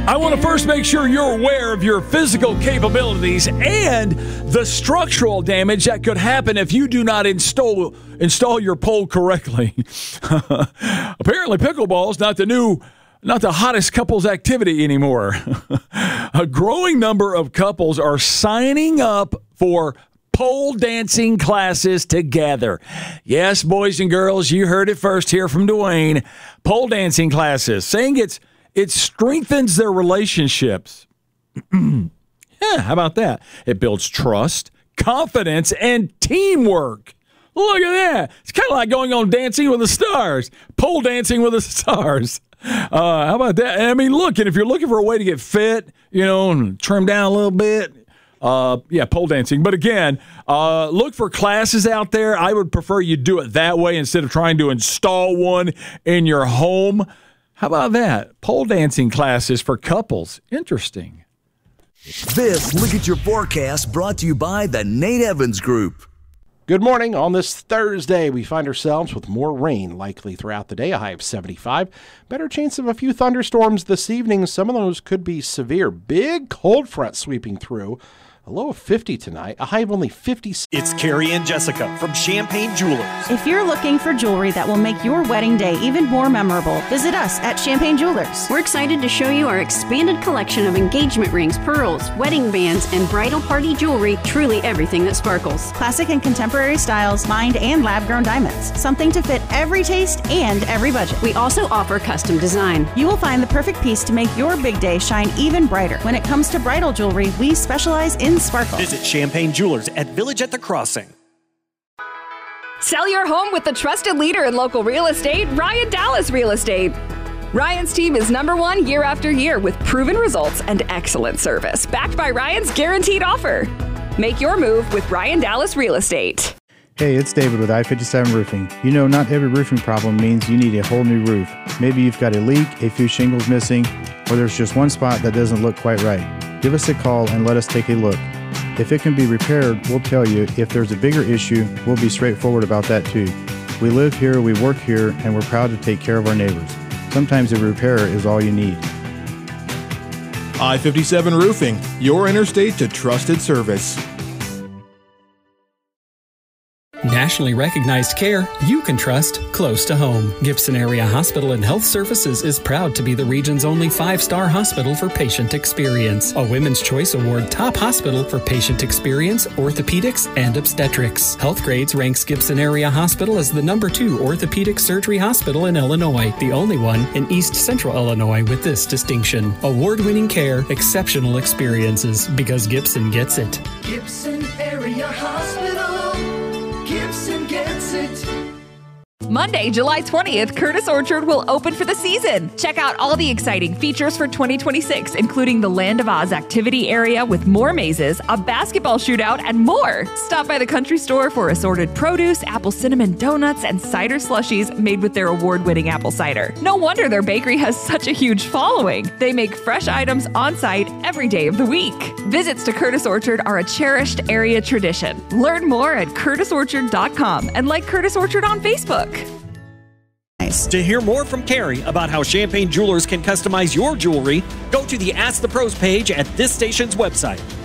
I want to first make sure you're aware of your physical capabilities and the structural damage that could happen if you do not install your pole correctly. Apparently, pickleball is not the hottest couples activity anymore. A growing number of couples are signing up for pole dancing classes together. Yes, boys and girls, you heard it first here from Dwayne. Pole dancing classes, saying it strengthens their relationships. Yeah, how about that? It builds trust, confidence, and teamwork. Look at that. It's kind of like going on Dancing with the Stars, pole dancing with the stars. How about that? I mean, look, and if you're looking for a way to get fit, and trim down a little bit, pole dancing. But again, look for classes out there. I would prefer you do it that way instead of trying to install one in your home. How about that? Pole dancing classes for couples. Interesting. This Look at Your Forecast brought to you by the Nate Evans Group. Good morning. On this Thursday, we find ourselves with more rain likely throughout the day, a high of 75. Better chance of a few thunderstorms this evening. Some of those could be severe. Big cold front sweeping through. A low of 50 tonight, a high of only 56. It's Carrie and Jessica from Champagne Jewelers. If you're looking for jewelry that will make your wedding day even more memorable, visit us at Champagne Jewelers. We're excited to show you our expanded collection of engagement rings, pearls, wedding bands, and bridal party jewelry. Truly everything that sparkles. Classic and contemporary styles, mined and lab-grown diamonds. Something to fit every taste and every budget. We also offer custom design. You will find the perfect piece to make your big day shine even brighter. When it comes to bridal jewelry, we specialize in sparkle. Visit Champagne Jewelers at Village at the Crossing. Sell your home with the trusted leader in local real estate, Ryan Dallas Real Estate. Ryan's team is #1 year after year with proven results and excellent service, backed by Ryan's guaranteed offer. Make your move with Ryan Dallas Real Estate. Hey, it's David with I-57 Roofing. You know, not every roofing problem means you need a whole new roof. Maybe you've got a leak, a few shingles missing, or there's just one spot that doesn't look quite right. Give us a call and let us take a look. If it can be repaired, we'll tell you. If there's a bigger issue, we'll be straightforward about that too. We live here, we work here, and we're proud to take care of our neighbors. Sometimes a repair is all you need. I-57 Roofing, your interstate to trusted service. Nationally recognized care you can trust close to home. Gibson Area Hospital and Health Services is proud to be the region's only 5-star hospital for patient experience. A Women's Choice Award top hospital for patient experience, orthopedics, and obstetrics. Health Grades ranks Gibson Area Hospital as the #2 orthopedic surgery hospital in Illinois, the only one in East Central Illinois with this distinction. Award-winning care, exceptional experiences, because Gibson gets it. Gibson Area Hospital. Gibson gets it. Monday, July 20th, Curtis Orchard will open for the season. Check out all the exciting features for 2026, including the Land of Oz activity area with more mazes, a basketball shootout, and more. Stop by the country store for assorted produce, apple cinnamon donuts, and cider slushies made with their award-winning apple cider. No wonder their bakery has such a huge following. They make fresh items on site every day of the week. Visits to Curtis Orchard are a cherished area tradition. Learn more at curtisorchard.com and like Curtis Orchard on Facebook. To hear more from Carrie about how Champagne Jewelers can customize your jewelry, go to the Ask the Pros page at this station's website.